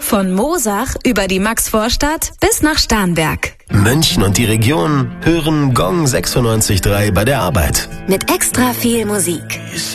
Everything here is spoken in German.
Von Moosach über die Maxvorstadt bis nach Starnberg. München und die Region hören Gong 96.3 bei der Arbeit. Mit extra viel Musik.